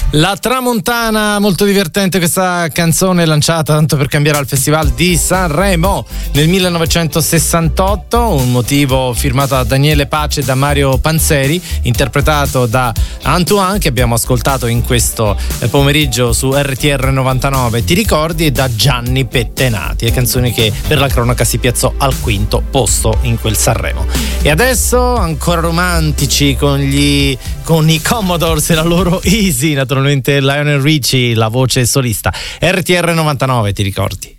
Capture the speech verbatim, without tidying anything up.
La Tramontana, molto divertente questa canzone, lanciata tanto per cambiare al Festival di Sanremo nel millenovecentosessantotto, un motivo firmato da Daniele Pace e da Mario Panzeri, interpretato da Antoine, che abbiamo ascoltato in questo pomeriggio su R T R novantanove. Ti ricordi? E da Gianni Pettenati, e canzone che per la cronaca si piazzò al quinto posto in quel Sanremo. E adesso ancora romantici con gli con i Commodores e la loro Easy, naturalmente Lionel Richie, la voce solista. R T R novantanove, ti ricordi?